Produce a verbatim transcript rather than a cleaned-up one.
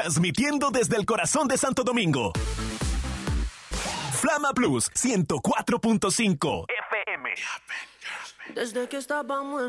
Transmitiendo desde el corazón de Santo Domingo. Flama Plus ciento cuatro punto cinco F M. Desde que estábamos